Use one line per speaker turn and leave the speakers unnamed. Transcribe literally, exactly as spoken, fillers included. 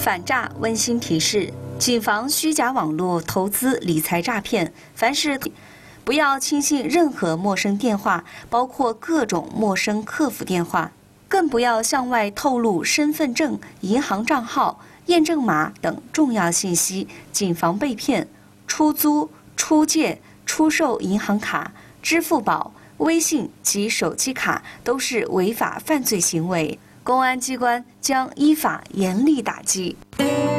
反诈温馨提示：谨防虚假网络投资理财诈骗。凡是不要轻信任何陌生电话，包括各种陌生客服电话，更不要向外透露身份证、银行账号、验证码等重要信息，谨防被骗。出租、出借、出售银行卡、支付宝、微信及手机卡都是违法犯罪行为，公安机关将依法严厉打击。